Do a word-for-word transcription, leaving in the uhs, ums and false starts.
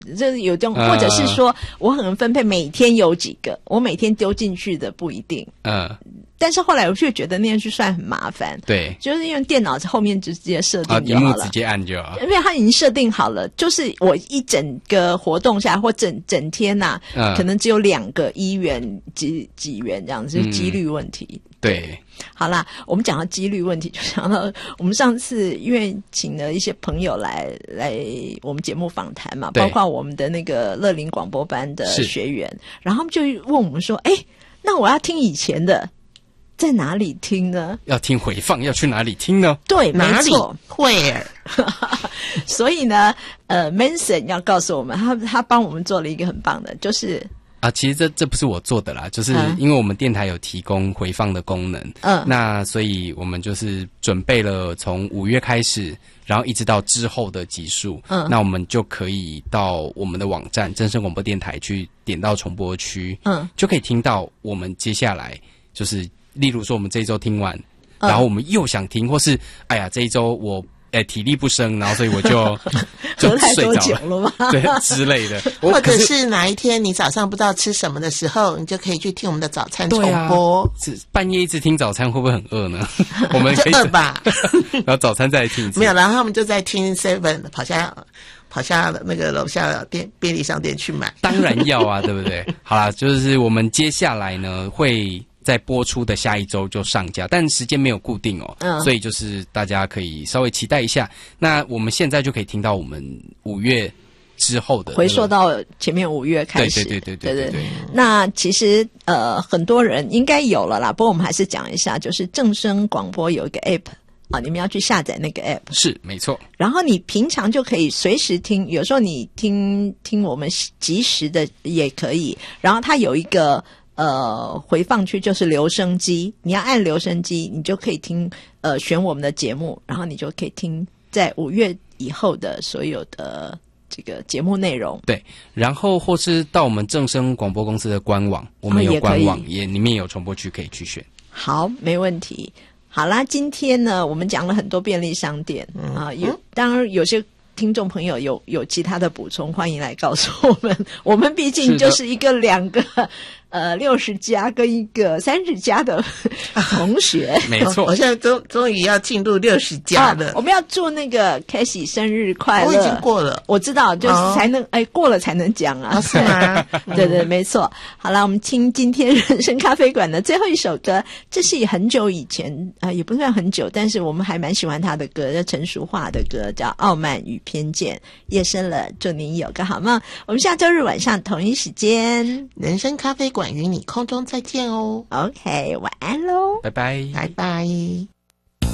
这有这种，或者是说我可能分配每天有几个，我每天丢进去的不一定。嗯。但是后来我却觉得那样去算很麻烦，对，就是因为电脑后面直接设定就好了，啊，荧幕直接按就好， 因为它已经设定好了，就是我一整个活动下或整整天呐、啊嗯，可能只有两个一元几几元这样子，就是几率问题。嗯、 对， 好啦，我们讲到几率问题，就想到我们上次因为请了一些朋友来来我们节目访谈嘛，包括我们的那个乐龄广播班的学员，然后他们就问我们说：“哎，那我要听以前的。”在哪里听呢？ 要听回放，要去哪里听呢？ 对，没错， 会儿。 所以呢，呃 ，Manson 要告诉我们，他他帮我们做了一个很棒的，就是啊，其实这这不是我做的啦，就是因为我们电台有提供回放的功能，嗯，那所以我们就是准备了从五月开始，然后一直到之后的集数，嗯，那我们就可以到我们的网站真声广播电台去点到重播区，嗯，就可以听到我们接下来就是。例如说我们这一周听完、嗯、然后我们又想听，或是哎呀这一周我哎体力不生，然后所以我就就睡着 了, 了对之类的， 或者是哪一天你早上不知道吃什么的时候，你就可以去听我们的早餐重播、 啊、半夜一直听早餐会不会很饿呢？我们可以饿吧然后早餐再来听一次， 没有，然后他们就在听 seven 跑下跑下那个楼下店便利商店去买， 当然要啊对不对？好啦，就是我们接下来呢会在播出的下一周就上架，但时间没有固定哦、嗯，所以就是大家可以稍微期待一下。那我们现在就可以听到我们五月之后的、那個、 回溯到前面五月开始， 对对对对对 对, 对, 对。 那其实呃很多人应该有了啦，不过我们还是讲一下，就是正声广播有一个 app 啊，你们要去下载那个 app， 是没错。 然后你平常就可以随时听，有时候你听听我们即时的也可以，然后它有一个。呃，回放区就是留声机，你要按留声机，你就可以听，呃，选我们的节目，然后你就可以听在五月以后的所有的这个节目内容。 对，然后或是到我们正声广播公司的官网，我们有官网，哦、也, 也里面有重播区可以去选。 好，没问题。好啦，今天呢，我们讲了很多便利商店、嗯、啊，有当然有些。听众朋友有有其他的补充，欢迎来告诉我们。我们毕竟就是一个两个呃六十加跟一个三十加的同学， 没错。 我现在终终于要进入六十加了、 哦。我们要祝那个 Casey 生日快乐！ 我已经过了， 我知道，就是才能、哦、哎过了才能讲啊， 哦、是吗？ 对对，没错。好了，我们听今天人生咖啡馆的最后一首歌，这是很久以前啊、呃，也不算很久，但是我们还蛮喜欢他的歌，叫陈淑桦的歌，叫《傲慢与偏见》。夜深了，祝您有个好梦。我们下周日晚上同一时间， 人生咖啡馆与你空中再见哦。 OK， 晚安喽， 拜拜， 拜拜。